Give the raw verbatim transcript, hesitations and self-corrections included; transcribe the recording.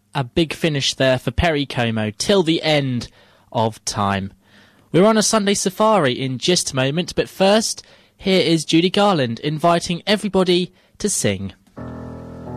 A big finish there for Perry Como till the end of time. We're on a Sunday safari in just a moment, but first, here is Judy Garland inviting everybody to sing.